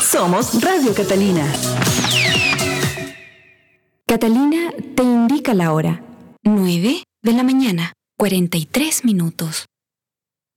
Somos Radio Catalina. Catalina te indica la hora. 9 de la mañana, 43 minutos.